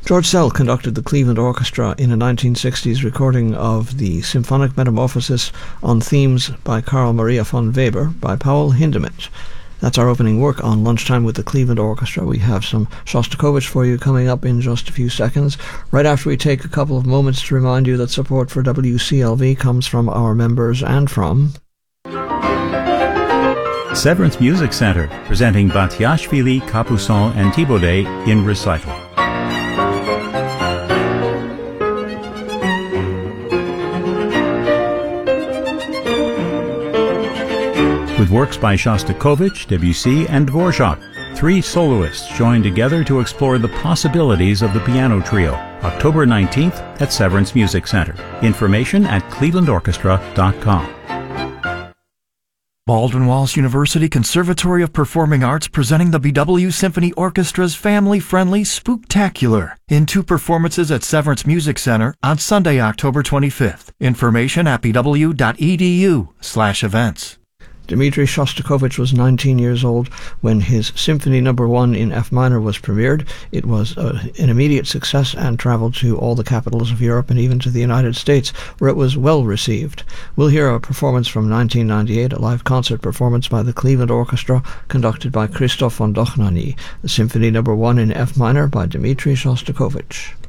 George Szell conducted the Cleveland Orchestra in a 1960s recording of the Symphonic Metamorphosis on themes by Carl Maria von Weber by Paul Hindemith. That's our opening work on Lunchtime with the Cleveland Orchestra. We have some Shostakovich for you coming up in just a few seconds, right after we take a couple of moments to remind you that support for WCLV comes from our members and from Severance Music Center, presenting Batiashvili, Capuçon, and Thibaudet in recital. With works by Shostakovich, Debussy, and Dvorak, 3 soloists join together to explore the possibilities of the piano trio. October 19th at Severance Music Center. Information at clevelandorchestra.com. Baldwin Wallace University Conservatory of Performing Arts presenting the BW Symphony Orchestra's family-friendly Spooktacular in 2 performances at Severance Music Center on Sunday, October 25th. Information at bw.edu/events. Dmitri Shostakovich was 19 years old when his Symphony No. 1 in F minor was premiered. It was an immediate success and traveled to all the capitals of Europe and even to the United States, where it was well received. We'll hear a performance from 1998, a live concert performance by the Cleveland Orchestra, conducted by Christoph von Dochnany, the Symphony No. 1 in F minor by Dmitri Shostakovich.